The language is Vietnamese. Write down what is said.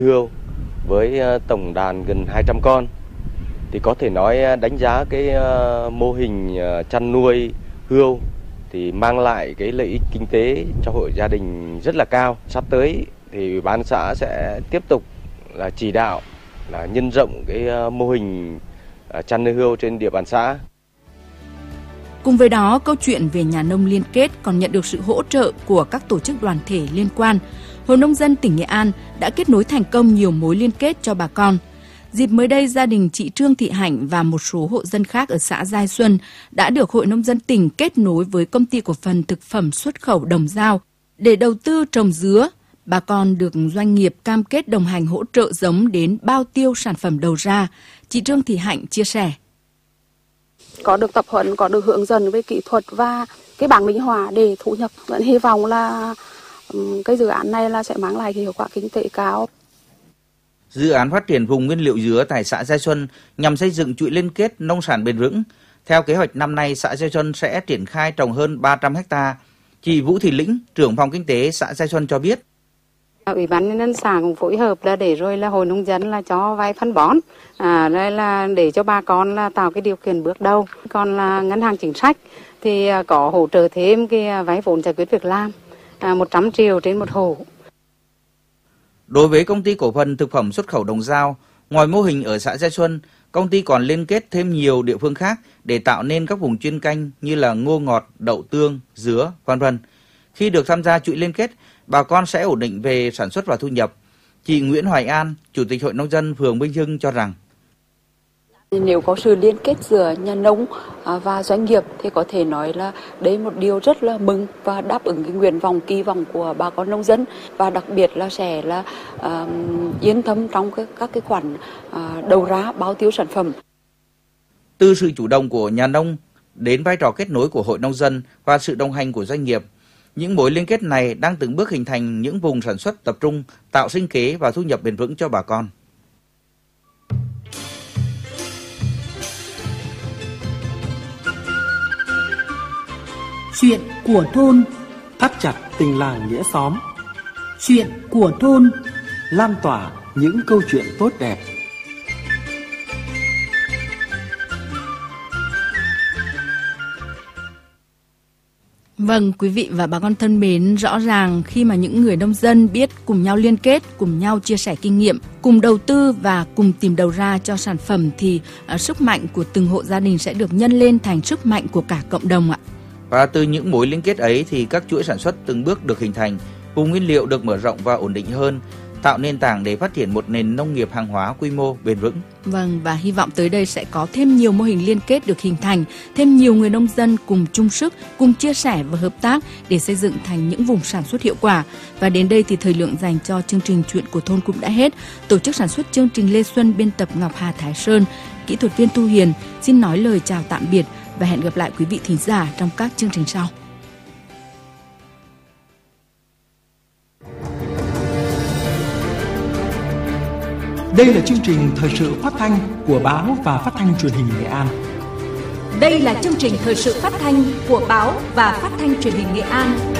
hươu với tổng đàn gần 200 con. Thì có thể nói đánh giá cái mô hình chăn nuôi hươu thì mang lại cái lợi ích kinh tế cho hộ gia đình rất là cao. Sắp tới thì Ủy ban xã sẽ tiếp tục là chỉ đạo là nhân rộng cái mô hình chăn nuôi hươu trên địa bàn xã. Cùng với đó, câu chuyện về nhà nông liên kết còn nhận được sự hỗ trợ của các tổ chức đoàn thể liên quan. Hội Nông dân tỉnh Nghệ An đã kết nối thành công nhiều mối liên kết cho bà con. Dịp mới đây, gia đình chị Trương Thị Hạnh và một số hộ dân khác ở xã Giai Xuân đã được Hội Nông dân tỉnh kết nối với Công ty Cổ phần Thực phẩm Xuất khẩu Đồng Dao để đầu tư trồng dứa. Bà con được doanh nghiệp cam kết đồng hành hỗ trợ giống đến bao tiêu sản phẩm đầu ra. Chị Trương Thị Hạnh chia sẻ. Có được tập huấn, có được hướng dẫn về kỹ thuật và cái bảng minh họa để thu nhập. Vẫn hy vọng là cái dự án này là sẽ mang lại hiệu quả kinh tế cao. Dự án phát triển vùng nguyên liệu dứa tại xã Giai Xuân nhằm xây dựng chuỗi liên kết nông sản bền vững. Theo kế hoạch năm nay, xã Giai Xuân sẽ triển khai trồng hơn 300 ha. Chị Vũ Thị Lĩnh, trưởng phòng kinh tế xã Giai Xuân cho biết. Ủy ban nhân dân xã cũng phối hợp là để rồi là Hội Nông dân là cho vay phân bón, đây là để cho bà con là tạo cái điều kiện bước đầu. Còn là ngân hàng chính sách thì có hỗ trợ thêm cái vay vốn giải quyết việc làm 100 triệu trên một hộ. Đối với Công ty Cổ phần Thực phẩm Xuất khẩu Đồng Dao, ngoài mô hình ở xã Giai Xuân, công ty còn liên kết thêm nhiều địa phương khác để tạo nên các vùng chuyên canh như là ngô ngọt, đậu tương, dứa, v.v. Khi được tham gia chuỗi liên kết, bà con sẽ ổn định về sản xuất và thu nhập. Chị Nguyễn Hoài An, Chủ tịch Hội Nông dân phường Minh Hưng cho rằng nếu có sự liên kết giữa nhà nông và doanh nghiệp thì có thể nói là đấy một điều rất là mừng và đáp ứng cái nguyện vọng kỳ vọng của bà con nông dân, và đặc biệt là sẽ là yên tâm trong các cái khoản đầu ra bao tiêu sản phẩm. Từ sự chủ động của nhà nông đến vai trò kết nối của Hội Nông dân và sự đồng hành của doanh nghiệp, những mối liên kết này đang từng bước hình thành những vùng sản xuất tập trung, tạo sinh kế và thu nhập bền vững cho bà con. Chuyện của thôn, thắt chặt tình làng nghĩa xóm. chuyện của thôn, lan tỏa những câu chuyện tốt đẹp. Vâng, quý vị và bà con thân mến, rõ ràng khi mà những người nông dân biết cùng nhau liên kết, cùng nhau chia sẻ kinh nghiệm, cùng đầu tư và cùng tìm đầu ra cho sản phẩm thì sức mạnh của từng hộ gia đình sẽ được nhân lên thành sức mạnh của cả cộng đồng ạ. Và từ những mối liên kết ấy thì các chuỗi sản xuất từng bước được hình thành, vùng nguyên liệu được mở rộng và ổn định hơn, tạo nền tảng để phát triển một nền nông nghiệp hàng hóa quy mô bền vững. Vâng, và hy vọng tới đây sẽ có thêm nhiều mô hình liên kết được hình thành, thêm nhiều người nông dân cùng chung sức, cùng chia sẻ và hợp tác để xây dựng thành những vùng sản xuất hiệu quả. Và đến đây thì thời lượng dành cho chương trình Chuyện của thôn cũng đã hết. Tổ chức sản xuất chương trình Lê Xuân, biên tập Ngọc Hà Thái Sơn, kỹ thuật viên Thu Hiền xin nói lời chào tạm biệt và hẹn gặp lại quý vị thính giả trong các chương trình sau. Đây là chương trình thời sự phát thanh của báo và phát thanh truyền hình Nghệ An. đây là chương trình thời sự phát thanh của báo và phát thanh truyền hình Nghệ An.